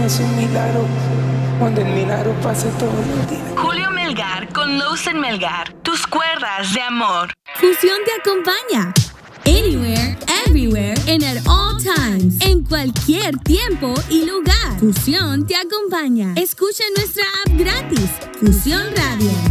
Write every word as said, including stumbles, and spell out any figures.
es un milagro, donde el milagro pasa todos los días. Julio Melgar con Lawson Melgar, tus cuerdas de amor. Fusión te acompaña. Anywhere, everywhere, and at all times. En cualquier tiempo y lugar. Fusión te acompaña. Escucha nuestra app gratis. Fusión Radio.